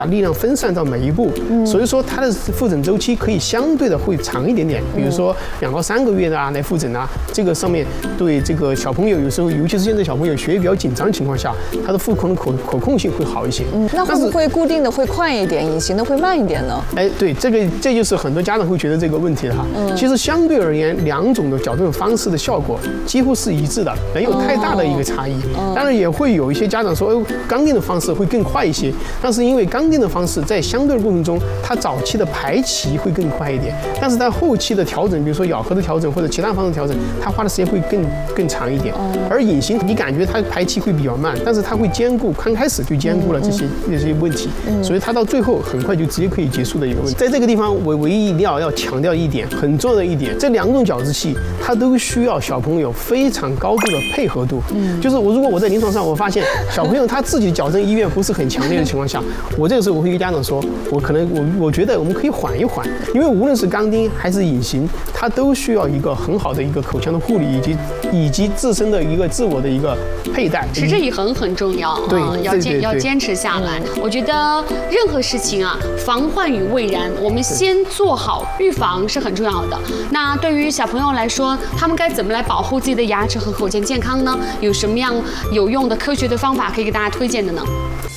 把力量分散到每一步，所以说它的复诊周期可以相对的会长一点点，比如说2到3个月的啊来复诊啊，这个上面对这个小朋友有时候，尤其是现在小朋友学业比较紧张的情况下，他的复控的可控性会好一些。 那会不会固定的会快一点，隐形的会慢一点呢？ 哎，对，这就是很多家长会觉得这个问题了哈。其实相对而言，2种的矫正方式的效果几乎是一致的，没有太大的一个差异。当然也会有一些家长说，钢钉的方式会更快一些，但是因为钢钉的方式在相对的过程中，它早期的排期会更快一点，但是它后期的调整，比如说咬合的调整或者其他方式调整，它花的时间会更长一点。而隐形，你感觉它排期会比较慢，但是它会兼顾刚开始就兼顾了这些问题，所以它到最后很快就直接可以结束的一个问题。在这个地方，我唯一一定要强调一点，很重要的一点，这2种矫治器它都需要小朋友非常高度的配合度。就是如果我在临床上我发现小朋友他自己的矫正意愿不是很强烈的情况下，我这个时候我会跟家长说，我觉得我们可以缓一缓，因为无论是钢钉还是隐形，它都需要一个很好的一个口腔的护理以及自身的一个自我的一个佩戴， 持之以恒很重要。 对， 要坚持下来。我觉得任何事情啊，防患于未然，我们先做好预防是很重要的。那对于小朋友来说，他们该怎么来保护自己的牙齿和口腔健康呢？有什么样有用的科学的方法可以给大家推荐的呢？